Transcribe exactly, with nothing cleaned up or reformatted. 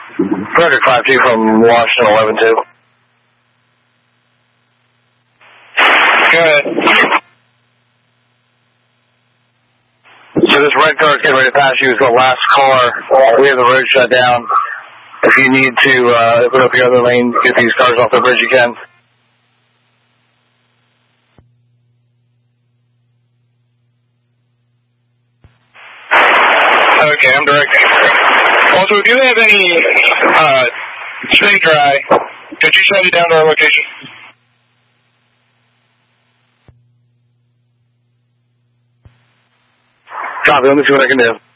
Record five two from Washington eleven two. Go ahead. So this red car is getting ready to pass you. It's the last car. We have the road shut down. If you need to uh, open up your other lane, get these cars off the bridge, you can. Okay, I'm directing. Also, if you have any uh, stay dry, could you shut it down to our location? Copy, let me see what I can do.